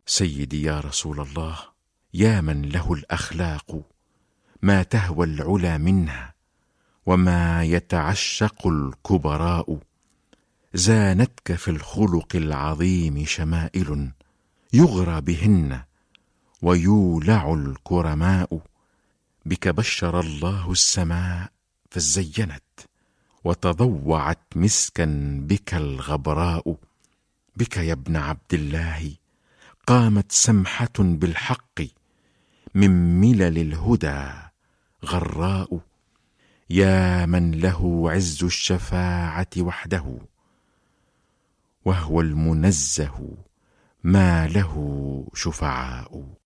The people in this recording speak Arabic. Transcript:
سيدي يا رسول الله، يا من له الأخلاق ما تهوى العلا منها وما يتعشق الكبراء، زانتك في الخلق العظيم شمائل يغرى بهن ويولع الكرماء. بك بشر الله السماء فزينت وتضوعت مسكا بك الغبراء. بك يا ابن عبد الله قامت سمحة بالحق من ملل الهدى غراء. يا من له عز الشفاعة وحده وهو المنزه ما له شفعاء.